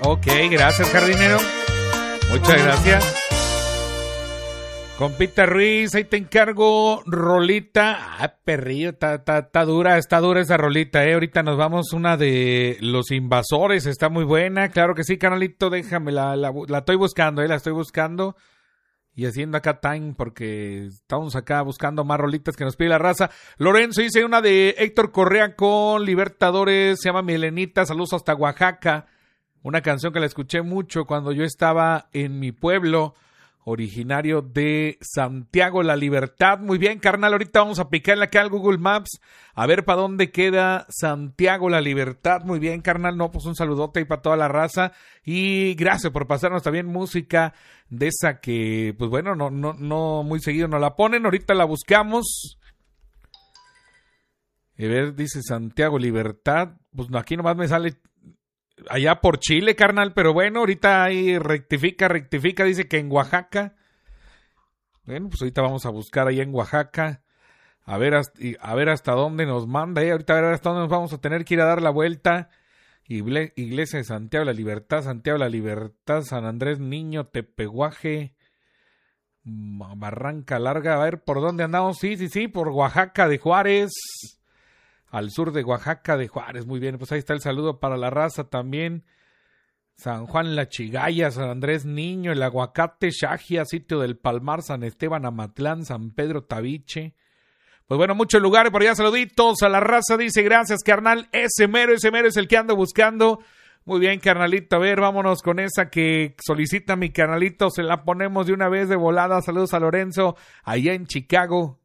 Ok, gracias, jardinero. Muchas gracias. Compita Ruiz, ahí te encargo rolita. Ah, perrillo, está dura esa rolita, Ahorita nos vamos una de Los Invasores, está muy buena. Claro que sí, canalito, déjame, la estoy buscando, la estoy buscando. Y haciendo acá time, porque estamos acá buscando más rolitas que nos pide la raza. Lorenzo dice una de Héctor Correa con Libertadores, se llama Milenita, saludos hasta Oaxaca. Una canción que la escuché mucho cuando yo estaba en mi pueblo, originario de Santiago La Libertad. Muy bien, carnal, ahorita vamos a picarle acá al Google Maps, a ver para dónde queda Santiago La Libertad. Muy bien, carnal, no, pues un saludote ahí para toda la raza, y gracias por pasarnos también música de esa que, pues bueno, no muy seguido nos la ponen, ahorita la buscamos. A ver, dice Santiago Libertad, pues aquí nomás me sale allá por Chile, carnal, pero bueno, ahorita ahí rectifica, dice que en Oaxaca. Bueno, pues ahorita vamos a buscar allá en Oaxaca, a ver hasta dónde nos manda, ahorita a ver hasta dónde nos vamos a tener que ir a dar la vuelta. Iglesia de Santiago de la Libertad, San Andrés Niño, Tepehuaje, Barranca Larga, a ver por dónde andamos, sí, por Oaxaca de Juárez. Al sur de Oaxaca de Juárez, muy bien, pues ahí está el saludo para la raza también. San Juan La Chigaya, San Andrés Niño, El Aguacate, Xajia, Sitio del Palmar, San Esteban, Amatlán, San Pedro Tabiche. Pues bueno, muchos lugares por allá, saluditos a la raza, dice gracias, carnal, ese mero es el que ando buscando. Muy bien, carnalito, a ver, vámonos con esa que solicita mi carnalito, se la ponemos de una vez de volada. Saludos a Lorenzo, allá en Chicago.